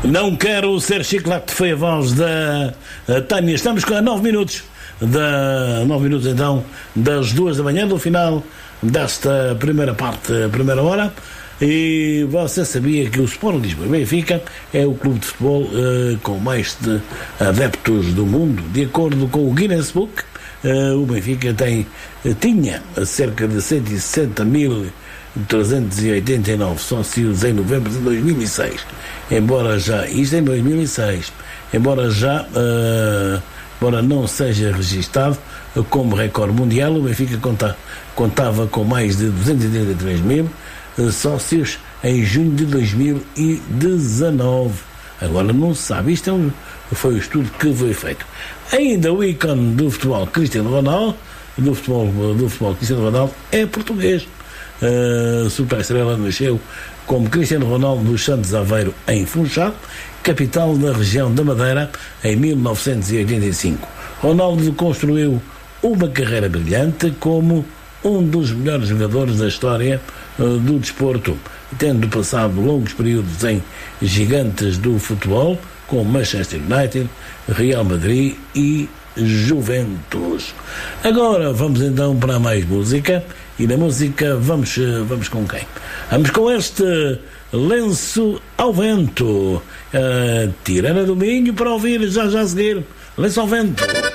Não quero ser chiclete, foi a voz da Tânia. Estamos a 9 minutos então das 2 da manhã, do final desta primeira parte, primeira hora. E você sabia que o Sporting Lisboa e Benfica é o clube de futebol com mais de adeptos do mundo? De acordo com o Guinness Book, o Benfica tinha cerca de 160.389 sócios em novembro de 2006, embora não seja registado como recorde mundial. O Benfica contava com mais de 283 mil sócios em junho de 2019. Agora não se sabe, isto foi o estudo que foi feito. Ainda o ícone do futebol Cristiano Ronaldo, Cristiano Ronaldo é português. Superestrela nasceu como Cristiano Ronaldo dos Santos Aveiro, em Funchal, capital da região da Madeira, em 1985. Ronaldo construiu uma carreira brilhante como um dos melhores jogadores da história do desporto, tendo passado longos períodos em gigantes do futebol, como Manchester United, Real Madrid e Juventus. Agora vamos então para mais música, e na música vamos com quem? Vamos com este Lenço ao Vento, Tirana do Minho, para ouvir já a seguir. Lenço ao Vento.